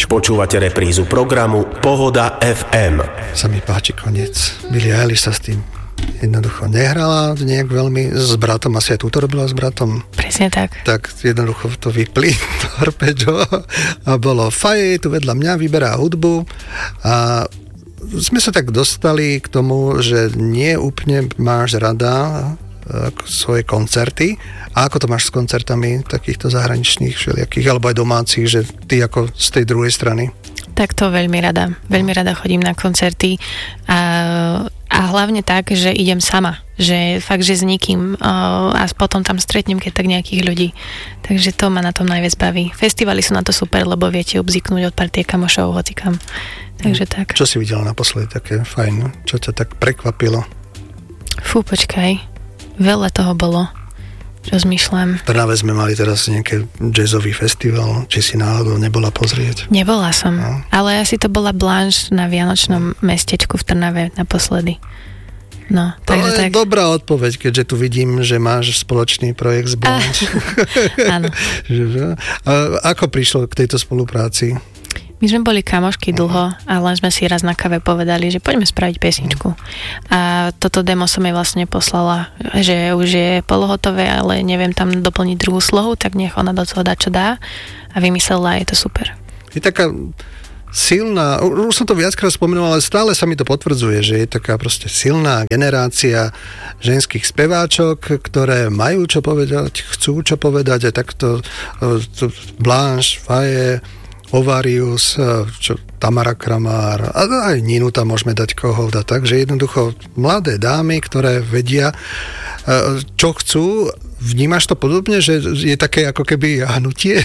Počúvate reprízu programu Pohoda FM. Sa mi páči koniec. Billie Eilish sa s tým jednoducho nehrala nejak veľmi s bratom, asi aj túto robila s bratom. Presne tak. Tak jednoducho to vypli to arpeggio a bolo Faye tu vedľa mňa, vyberá hudbu a sme sa tak dostali k tomu, že nie úplne máš rada svoje koncerty. A ako to máš s koncertami takýchto zahraničných všelijakých, alebo aj domácich, že ty ako z tej druhej strany? Tak to veľmi rada. Veľmi rada chodím na koncerty a hlavne tak, že idem sama. Že fakt, že s nikým a potom tam stretnem keď tak nejakých ľudí. Takže to ma na tom najviac baví. Festivaly sú na to super, lebo viete obziknúť od partie kamošov hocikam. Takže tak. Čo si videla naposledy také fajn? Čo ťa tak prekvapilo? Fú, počkaj. Veľa toho bolo. Rozmýšľam. V Trnave sme mali teraz nejaký jazzový festival, či si náhodou nebola pozrieť? Nebola som, ale asi to bola Blanche na Vianočnom mestečku v Trnave naposledy. No, takže to je tak. Dobrá odpoveď, keďže tu vidím, že máš spoločný projekt s Blanche. Áno. Ako prišlo k tejto spolupráci? My sme boli kamošky dlho a len sme si raz na kave povedali, že poďme spraviť pesničku. A toto demo som jej vlastne poslala, že už je polohotové, ale neviem tam doplniť druhú slohu, tak nech ona do toho dá, čo dá. A vymyslela, je to super. Je taká silná, už som to viackrát spomenul, ale stále sa mi to potvrdzuje, že je taká proste silná generácia ženských speváčok, ktoré majú čo povedať, chcú čo povedať a takto Blanche, Faye, Ovarius, Tamara Kramár a aj Ninu tam môžeme dať koho dať tak, že jednoducho mladé dámy, ktoré vedia, čo chcú. Vnímaš to podobne, že je také ako keby hnutie?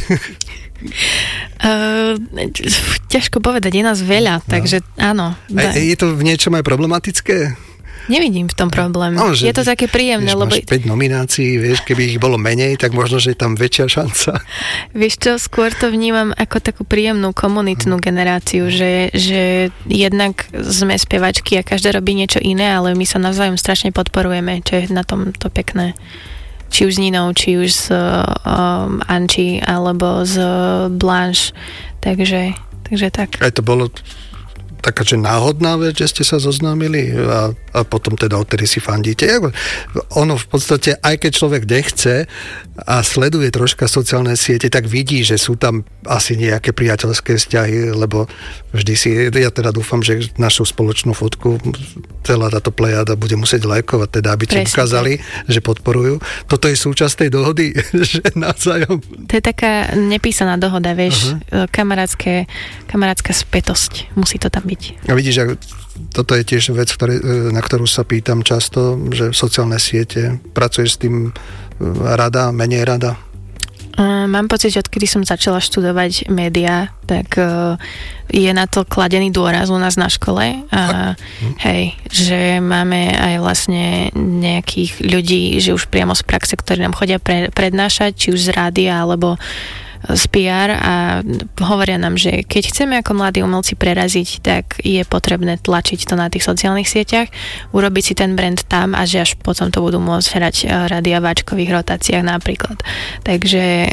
Ťažko povedať, je nás veľa, takže áno. Je to v niečom aj problematické? Nevidím v tom problém. No, je to také príjemné, lebo... Máš 5 nominácií, vieš, keby ich bolo menej, tak možno, že je tam väčšia šanca. Vieš čo, skôr to vnímam ako takú príjemnú komunitnú generáciu, že jednak sme spevačky a každá robí niečo iné, ale my sa navzájom strašne podporujeme, čo je na tom to pekné. Či už s Ninou, či už s Anči, alebo s Blanche. Takže tak. Aj to bolo taká, že náhodná vec, že ste sa zoznámili a potom teda odtedy si fandíte. Ono v podstate, aj keď človek nechce a sleduje troška sociálne siete, tak vidí, že sú tam asi nejaké priateľské vzťahy, lebo vždy si, ja teda dúfam, že našu spoločnú fotku celá táto plejada bude musieť lajkovať, teda aby ti ukázali, že podporujú. Toto je súčasť tej dohody, že navzájom. To je taká nepísaná dohoda, vieš, kamarátska spätosť. Musí to tam byť. A vidíš, že toto je tiež vec, na ktorú sa pýtam často, že sociálne siete, pracuješ s tým rada, menej rada? Mám pocit, že odkedy som začala študovať médiá, tak je na to kladený dôraz u nás na škole. Hej, že máme aj vlastne nejakých ľudí, že už priamo z praxe, ktorí nám chodia prednášať, či už z rádia, alebo z PR a hovoria nám, že keď chceme ako mladí umelci preraziť, tak je potrebné tlačiť to na tých sociálnych sieťach, urobiť si ten brand tam a že až potom to budú môcť hrať rádia v áčkových rotáciách napríklad. Takže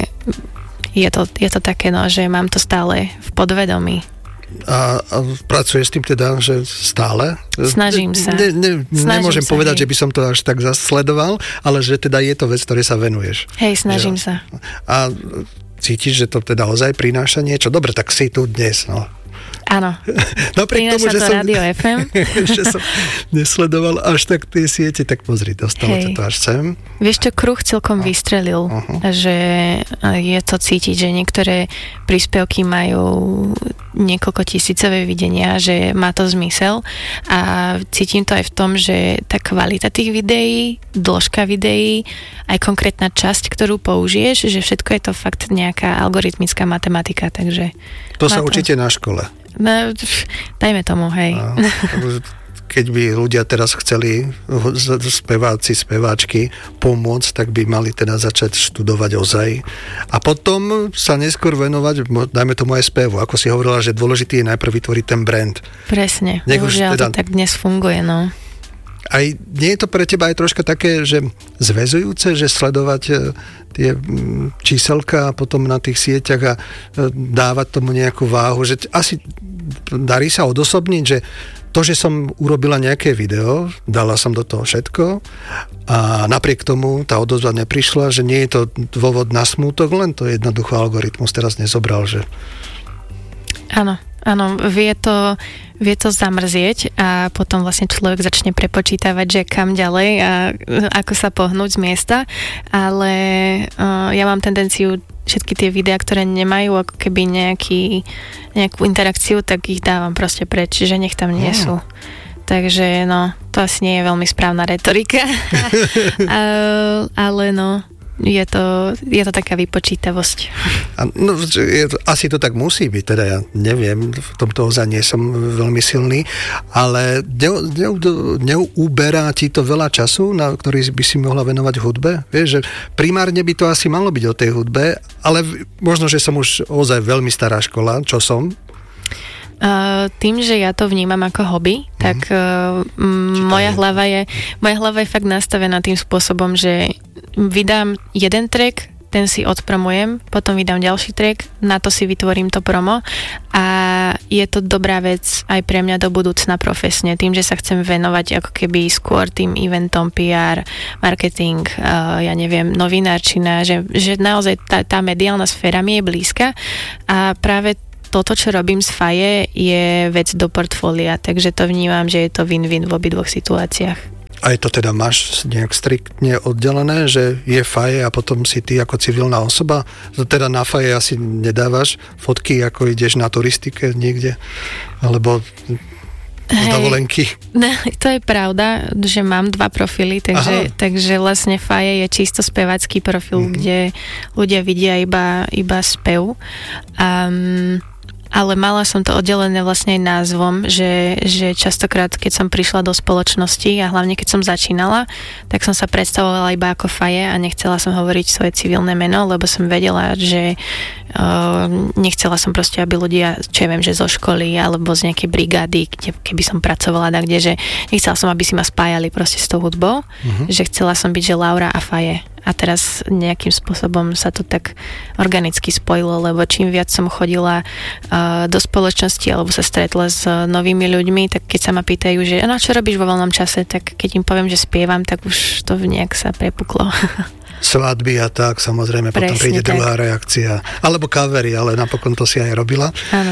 je to také, no, že mám to stále v podvedomí. A pracuješ s tým teda, že stále? Snažím sa. Nemôžem povedať, že by som to až tak zasledoval, ale že teda je to vec, ktorej sa venuješ. Hej, snažím sa. A cítiš, že to teda ozaj prináša niečo? Dobre, tak si tu dnes, no. Áno. Napriek tomu, že to som Rádio FM. že som nesledoval až tak tie siete, tak pozri, dostalo to až sem. Vieš čo, kruh celkom vystrelil, že je to cítiť, že niektoré príspevky majú niekoľko tisícové videnia, že má to zmysel a cítim to aj v tom, že tá kvalita tých videí, dĺžka videí, aj konkrétna časť, ktorú použiješ, že všetko je to fakt nejaká algoritmická matematika, takže... To sa učíte na škole. No, dajme tomu, hej. Keď by ľudia teraz chceli, speváčky, pomôcť, tak by mali teda začať študovať ozaj. A potom sa neskôr venovať, dajme tomu aj spevu. Ako si hovorila, že dôležitý je najprv vytvoriť ten brand. Presne. Bohužiaľ to tak dnes funguje, no. Aj nie je to pre teba aj troška také, že zväzujúce, že sledovať tie číselka a potom na tých sieťach a dávať tomu nejakú váhu, že asi darí sa odosobniť, že to, že som urobila nejaké video, dala som do toho všetko a napriek tomu tá odozva neprišla, že nie je to dôvod na smútok, len to jednoducho algoritmus teraz nezobral, že... Áno, vie to zamrzieť a potom vlastne človek začne prepočítavať, že kam ďalej a ako sa pohnúť z miesta, ale ja mám tendenciu všetky tie videá, ktoré nemajú ako keby nejakú interakciu, tak ich dávam proste preč, že nech tam nie sú. Takže to asi nie je veľmi správna retorika, ale je to taká vypočítavosť. Asi to tak musí byť, teda ja neviem, v tomto ozaj nie som veľmi silný, ale neuberá ti to veľa času, na ktorý by si mohla venovať hudbe? Vieš, že primárne by to asi malo byť o tej hudbe, ale možno, že som už ozaj veľmi stará škola, čo som? Tým, že ja to vnímam ako hobby, tak moja hlava je fakt nastavená tým spôsobom, že vydám jeden track, ten si odpromujem, potom vydám ďalší track, na to si vytvorím to promo a je to dobrá vec aj pre mňa do budúcna profesne, tým, že sa chcem venovať ako keby skôr tým eventom, PR, marketing, ja neviem, novinárčina, že naozaj tá mediálna sféra mi je blízka a práve toto, čo robím z FAJE, je vec do portfólia, takže to vnímam, že je to win-win v obidvoch situáciách. Aj to teda máš nejak striktne oddelené, že je FAJE a potom si ty ako civilná osoba? Teda na FAJE asi nedávaš fotky, ako ideš na turistike niekde? Alebo z dovolenky? To je pravda, že mám 2 profily, takže vlastne FAJE je čisto spevacký profil, kde ľudia vidia iba spev. Ale mala som to oddelené vlastne aj názvom, že častokrát, keď som prišla do spoločnosti a hlavne keď som začínala, tak som sa predstavovala iba ako FAJE a nechcela som hovoriť svoje civilné meno, lebo som vedela, že nechcela som proste, aby ľudia, čo ja viem, že zo školy alebo z nejakej brigády, keby som pracovala tak, že nechcela som, aby si ma spájali proste s tou hudbou, že chcela som byť, že Laura a FAJE. A teraz nejakým spôsobom sa to tak organicky spojilo, lebo čím viac som chodila do spoločnosti alebo sa stretla s novými ľuďmi, tak keď sa ma pýtajú, že čo robíš vo voľnom čase, tak keď im poviem, že spievam, tak už to nejak sa prepuklo. Svadby a tak, samozrejme, presne, potom príde druhá reakcia. Alebo covery, ale napokon to si aj robila. Áno.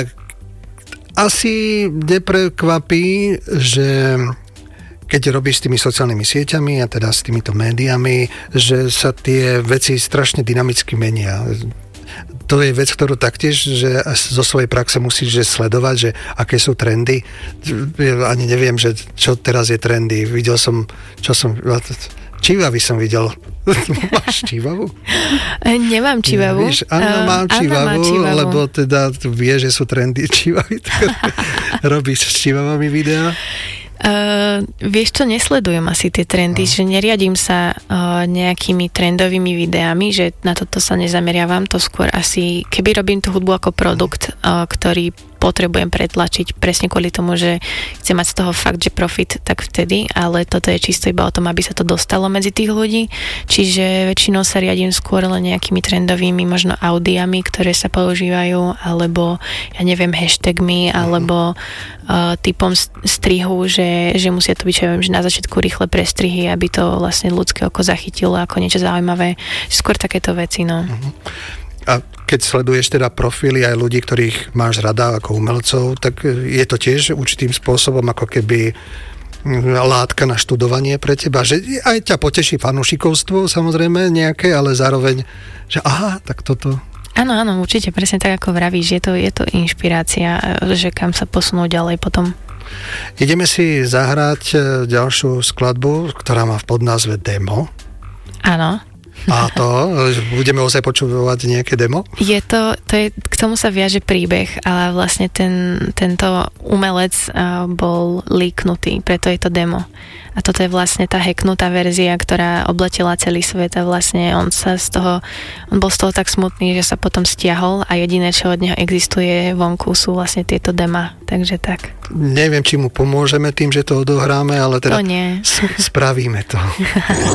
Asi neprekvapí, že keď robíš s tými sociálnymi sieťami a teda s týmito médiami, že sa tie veci strašne dynamicky menia. To je vec, ktorú taktiež, že zo svojej praxe musíš sledovať, že aké sú trendy. Ani neviem, že čo teraz je trendy. Videl som, čivavy som videl. Máš čivavu? Nemám čivavu. Áno, mám čivavu, lebo teda vie, že sú trendy čivavy. Robíš s čivavami videa? Vieš čo, nesledujem asi tie trendy, že neriadím sa nejakými trendovými videami, že na toto sa nezameriavam, to skôr asi, keby robím tú hudbu ako produkt, ktorý potrebujem pretlačiť presne kvôli tomu, že chcem mať z toho fakt, že profit, tak vtedy, ale toto je čisto iba o tom, aby sa to dostalo medzi tých ľudí, čiže väčšinou sa riadím skôr len nejakými trendovými možno audiami, ktoré sa používajú, alebo ja neviem, hashtagmi, alebo typom strihu, že musia to byť, čo ja viem, že na začiatku rýchle prestrihy, aby to vlastne ľudské oko zachytilo ako niečo zaujímavé, skôr takéto veci, no. A keď sleduješ teda profily aj ľudí, ktorých máš rada ako umelcov, tak je to tiež určitým spôsobom ako keby látka na študovanie pre teba, že aj ťa poteší fanúšikovstvo samozrejme nejaké, ale zároveň, že aha, tak toto. Áno, určite, presne tak ako vravíš, je to inšpirácia, že kam sa posunúť ďalej potom. Ideme si zahrať ďalšiu skladbu, ktorá má v podnázve Demo. Áno. A to? Budeme ozaj počúvať nejaké demo? K tomu sa viaže príbeh, ale vlastne tento umelec bol líknutý, preto je to demo. A toto je vlastne tá hacknutá verzia, ktorá obletela celý svet a vlastne on bol z toho tak smutný, že sa potom stiahol a jediné, čo od neho existuje vonku, sú vlastne tieto dema. Takže tak. Neviem, či mu pomôžeme tým, že to odohráme, ale teda nie. Spravíme to.